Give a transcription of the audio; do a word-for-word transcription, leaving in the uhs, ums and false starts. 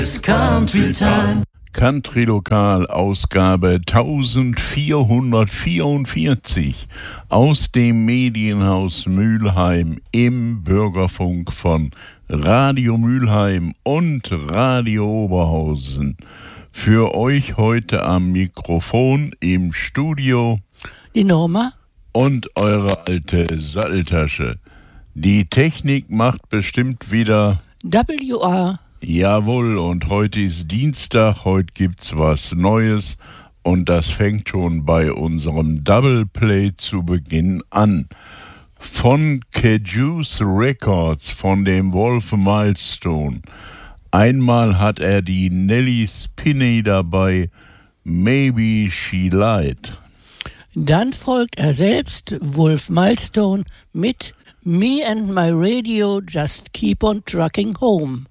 Country Time. Country Lokal, Ausgabe vierzehnhundertvierundvierzig aus dem Medienhaus Mülheim im Bürgerfunk von Radio Mülheim und Radio Oberhausen. Für euch heute am Mikrofon im Studio die Norma und eure alte Satteltasche. Die Technik macht bestimmt wieder W R. Jawohl, und heute ist Dienstag, heute gibt's was Neues und das fängt schon bei unserem Double Play zu Beginn an. Von Cajuice Records, von dem Wolf Milestone. Einmal hat er die Nelly Spinney dabei, Maybe She Lied. Dann folgt er selbst, Wolf Milestone, mit Me and My Radio Just Keep on Trucking Home.